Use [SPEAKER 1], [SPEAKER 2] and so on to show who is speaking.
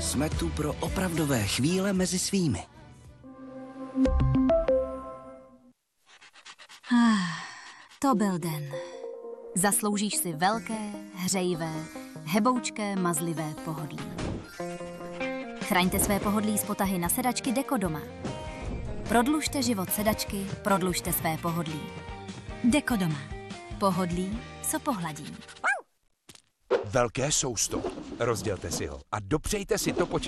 [SPEAKER 1] Jsme tu pro opravdové chvíle mezi svými.
[SPEAKER 2] To byl den. Zasloužíš si velké, hřejivé, heboučké, mazlivé pohodlí. Chraňte své pohodlí s potahy na sedačky Dekodoma. Prodlužte život sedačky, prodlužte své pohodlí. Dekodoma. Pohodlí, co pohladí.
[SPEAKER 3] Velké sousto. Rozdělte si ho a dopřejte si to po